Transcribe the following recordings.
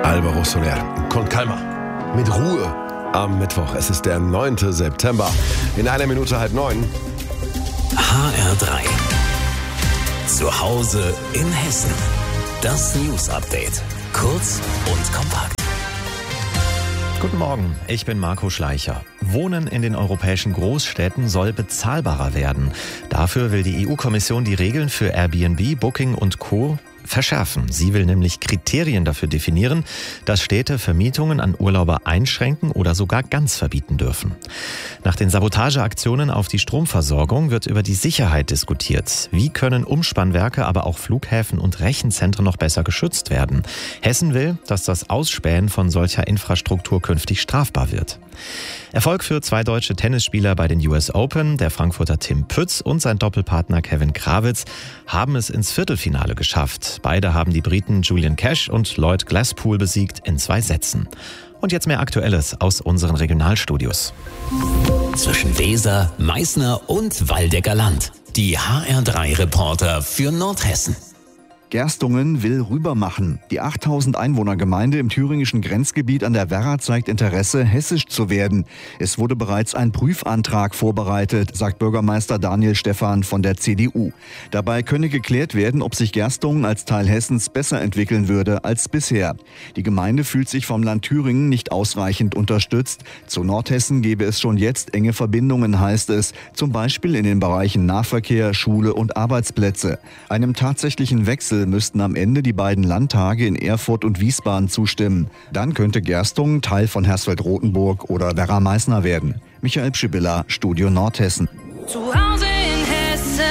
Alvaro Soler, con calma, mit Ruhe am Mittwoch. Es ist der 9. September. In einer Minute 8:30. HR3. Zu Hause in Hessen. Das News Update. Kurz und kompakt. Guten Morgen, ich bin Marco Schleicher. Wohnen in den europäischen Großstädten soll bezahlbarer werden. Dafür will die EU-Kommission die Regeln für Airbnb, Booking und Co. verschärfen. Sie will nämlich Kriterien dafür definieren, dass Städte Vermietungen an Urlauber einschränken oder sogar ganz verbieten dürfen. Nach den Sabotageaktionen auf die Stromversorgung wird über die Sicherheit diskutiert. Wie können Umspannwerke, aber auch Flughäfen und Rechenzentren noch besser geschützt werden? Hessen will, dass das Ausspähen von solcher Infrastruktur künftig strafbar wird. Erfolg für 2 deutsche Tennisspieler bei den US Open. Der Frankfurter Tim Pütz und sein Doppelpartner Kevin Krawitz haben es ins Viertelfinale geschafft. Beide haben die Briten Julian Cash und Lloyd Glasspool besiegt in 2 Sätzen. Und jetzt mehr Aktuelles aus unseren Regionalstudios. Zwischen Weser, Meißner und Waldecker Land. Die HR3-Reporter für Nordhessen. Gerstungen will rübermachen. Die 8000 Einwohnergemeinde im thüringischen Grenzgebiet an der Werra zeigt Interesse, hessisch zu werden. Es wurde bereits ein Prüfantrag vorbereitet, sagt Bürgermeister Daniel Stephan von der CDU. Dabei könne geklärt werden, ob sich Gerstungen als Teil Hessens besser entwickeln würde als bisher. Die Gemeinde fühlt sich vom Land Thüringen nicht ausreichend unterstützt. Zu Nordhessen gebe es schon jetzt enge Verbindungen, heißt es, zum Beispiel in den Bereichen Nahverkehr, Schule und Arbeitsplätze. Einem tatsächlichen Wechsel müssten am Ende die beiden Landtage in Erfurt und Wiesbaden zustimmen. Dann könnte Gerstungen Teil von Hersfeld-Rotenburg oder Werra-Meißner werden. Michael Pschibilla, Studio Nordhessen. Zu Hause in Hessen.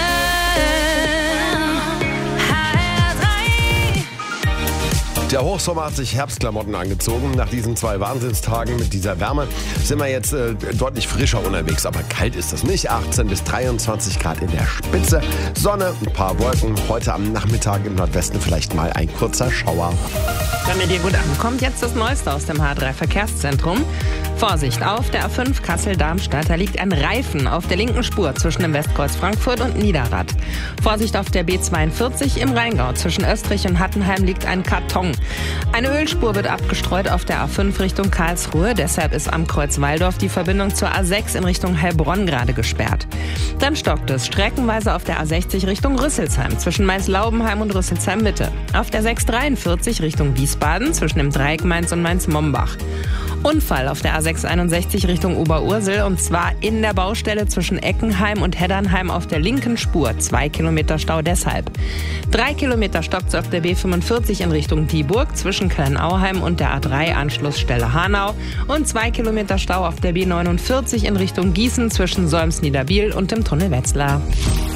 Der Hochsommer hat sich Herbstklamotten angezogen. Nach diesen 2 Wahnsinnstagen mit dieser Wärme sind wir jetzt deutlich frischer unterwegs. Aber kalt ist das nicht. 18 bis 23 Grad in der Spitze. Sonne, ein paar Wolken. Heute am Nachmittag im Nordwesten vielleicht mal ein kurzer Schauer. Damit ihr gut ankommt, jetzt das Neueste aus dem H3-Verkehrszentrum. Vorsicht, auf der A5 Kassel-Darmstadt, da liegt ein Reifen auf der linken Spur zwischen dem Westkreuz Frankfurt und Niederrad. Vorsicht auf der B42 im Rheingau, zwischen Österreich und Hattenheim liegt ein Karton. Eine Ölspur wird abgestreut auf der A5 Richtung Karlsruhe, deshalb ist am Kreuz Walldorf die Verbindung zur A6 in Richtung Heilbronn gerade gesperrt. Dann stockt es streckenweise auf der A60 Richtung Rüsselsheim, zwischen Mainz-Laubenheim und Rüsselsheim-Mitte. Auf der 643 Richtung Wiesbaden, zwischen dem Dreieck Mainz und Mainz-Mombach. Unfall auf der A661 Richtung Oberursel, und zwar in der Baustelle zwischen Eckenheim und Heddernheim auf der linken Spur. 2 Kilometer Stau deshalb. 3 Kilometer stockt auf der B45 in Richtung Dieburg zwischen Kleinauheim und der A3 Anschlussstelle Hanau und 2 Kilometer Stau auf der B49 in Richtung Gießen zwischen Solms-Niederbiel und dem Tunnel Wetzlar.